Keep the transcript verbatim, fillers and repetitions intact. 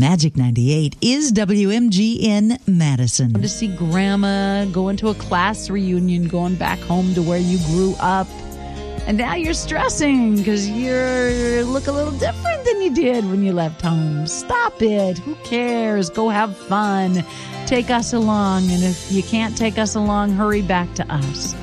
Magic ninety-eight is W M G N Madison. To see Grandma, going to a class reunion, going back home to where you grew up. And now you're stressing because you look a little different than you did when you left home. Stop it. Who cares? Go have fun. Take us along. And if you can't take us along, hurry back to us.